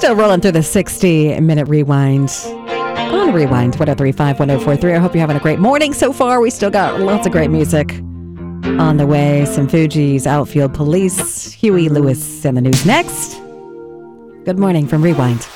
Still rolling through the 60-minute rewind. On Rewind, 1035, 1043. I hope you're having a great morning so far. We still got lots of great music on the way. Some Fugees, Outfield Police, Huey Lewis, and the news next. Good morning from Rewind.